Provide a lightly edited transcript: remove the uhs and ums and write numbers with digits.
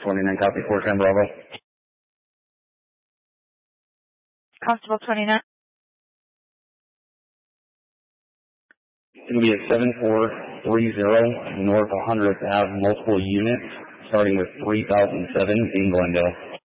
29 copy, 410 Bravo. Constable 29. It's going to be at 7430 North 100th Ave, multiple units, starting with 3007 in Glendale.